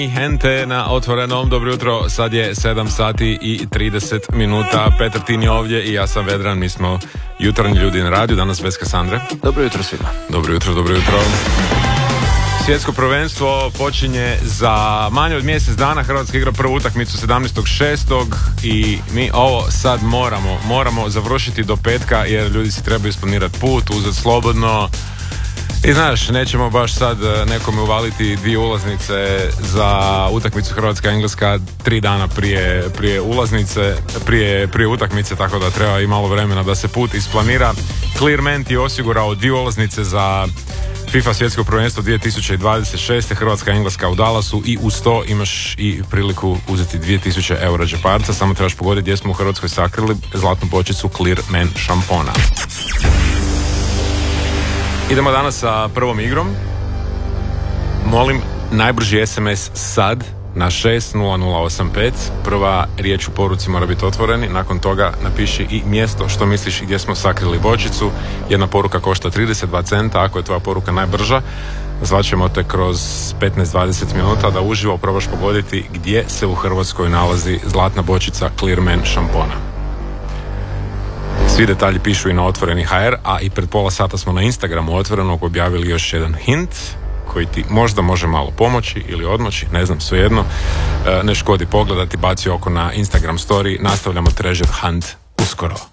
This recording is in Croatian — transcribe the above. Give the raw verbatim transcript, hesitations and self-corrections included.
Hente na Otvorenom, dobro jutro, sad je sedam sati i trideset minuta, Petar Tin je ovdje i ja sam Vedran, mi smo jutarnji ljudi na radiju, danas bez Kasandre. Dobro jutro svima. Dobro jutro, dobro jutro. Svjetsko prvenstvo počinje za manje od mjesec dana, Hrvatska igra prvu utakmicu sedamnaestog šestog i mi ovo sad moramo, moramo završiti do petka jer ljudi si trebaju isplanirati put, uzeti slobodno. I znaš, nećemo baš sad nekome uvaliti dvije ulaznice za utakmicu Hrvatska-Engleska tri dana prije, prije ulaznice, prije, prije utakmice, tako da treba i malo vremena da se put isplanira. Clearment je osigurao dvije ulaznice za FIFA svjetsko prvenstvo dvije tisuće dvadeset šeste, Hrvatska-Engleska u Dallasu i uz to imaš i priliku uzeti dvije tisuće eura džeparca, samo trebaš pogoditi gdje smo u Hrvatskoj sakrili zlatnu bočicu Clearment šampona. Idemo danas sa prvom igrom. Molim najbrži es em es sad na šest nula nula osam pet. Prva riječ u poruci mora biti otvoreni. Nakon toga napiši i mjesto što misliš i gdje smo sakrili bočicu. Jedna poruka košta trideset dva centa. Ako je tvoja poruka najbrža, zvaćemo te kroz petnaest do dvadeset minuta da uživo probaš pogoditi gdje se u Hrvatskoj nalazi zlatna bočica Clearment šampona. Svi detalji pišu i na Otvoreni ha er, a i pred pola sata smo na Instagramu Otvorenog objavili još jedan hint koji ti možda može malo pomoći ili odmoći, ne znam, svejedno. Ne škodi pogledati, baci oko na Instagram story, nastavljamo Treasure Hunt uskoro.